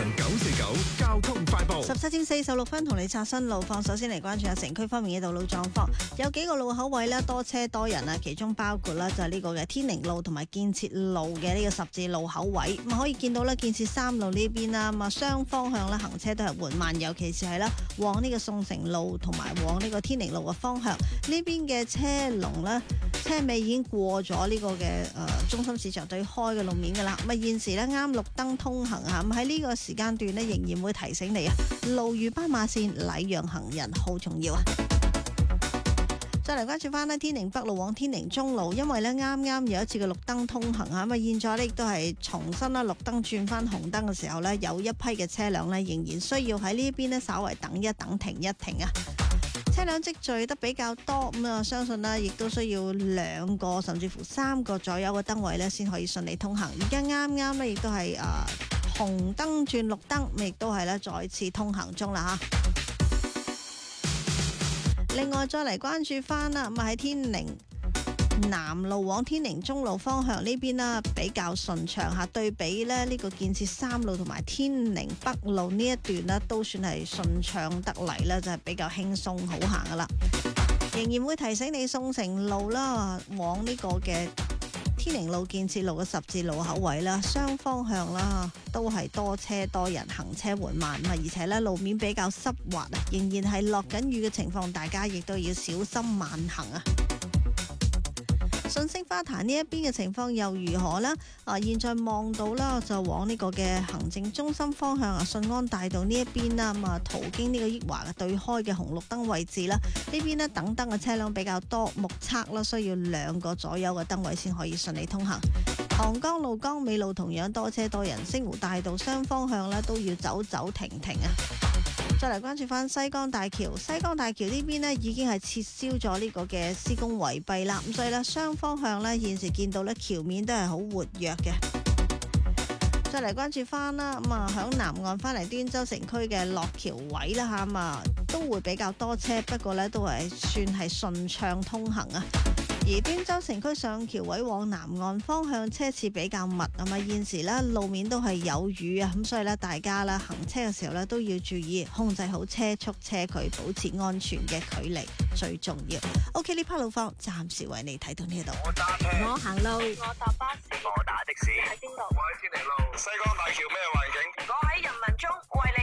949交通快報。 17:46同你刷新路況。首先嚟關注下城區方面嘅道路狀況，有幾個路口位咧多車多人啊，其中包括啦就係呢個嘅天寧路同埋建設路嘅呢個十字路口位。咁可以見到咧建設3路呢邊啦，咁啊雙方向咧行車都係緩慢，尤其是係啦往呢個宋城路同埋往呢個天寧路嘅方向，呢邊嘅車龍咧車尾已經過咗呢個嘅中心市場對開嘅路面噶啦。咁啊現時咧啱綠燈通行啊，咁喺呢個時間段咧仍然會提醒你啊，路遇斑馬線禮讓行人好重要啊！再嚟關注翻呢天寧北路往天寧中路，因為咧啱啱有一次嘅綠燈通行啊，咁啊現在咧亦都係重新啦綠燈轉翻紅燈嘅時候咧，有一批嘅車輛咧仍然需要喺呢邊咧稍為等一等停一停啊！車輛積聚得比較多，咁啊相信呢亦都需要2個甚至乎3個左右嘅燈位咧先可以順利通行。而家啱啱咧亦都係紅燈轉綠燈，亦都係咧再次通行中啦吓。另外再嚟關注翻啦，咁喺天寧南路往天寧中路方向呢邊啦比較順暢吓，對比咧呢個建設3路同埋天寧北路呢一段呢都算係順暢得嚟啦，就係比較輕鬆好行噶啦。仍然會提醒你宋城路啦往呢個嘅天寧路建設路嘅十字路口位啦，雙方向啦都係多車多人，行車緩慢啊，而且咧路面比較濕滑啊，仍然係落緊雨嘅情況，大家亦都要小心慢行啊。信星花壇呢一邊嘅情況又如何呢？現在望到啦，就往呢個嘅行政中心方向啊，順安大道呢一邊啦，咁啊途經呢個益華嘅對開嘅紅綠燈位置啦，呢邊呢等燈嘅車輛比較多，目測啦需要2個左右嘅燈位先可以順利通行。杭江路、江尾路同樣多車多人，星湖大道雙方向咧都要走走停停啊！再嚟關注翻西江大橋，西江大橋呢邊呢已經係撤銷咗呢個嘅施工圍蔽啦，咁所以呢，雙方向呢現時見到呢橋面都係好活躍嘅。再嚟關注翻啦，咁啊響南岸翻嚟端州城區嘅落橋位啦吓，咁啊都會比較多車，不過呢都係算係順暢通行啊。而端州城區上橋位往南岸方向車次比較密，咁啊現時咧路面都係有雨啊，咁所以咧大家啦行車嘅時候咧都要注意控制好車速車距，保持安全嘅距離最重要。OK， 呢 part 路況暫時為你睇到呢度。 我揸車， 我行路， 我搭巴士，我打的士。 喺邊度？ 我喺天寧路西江大橋咩環境？ 我喺人民中為你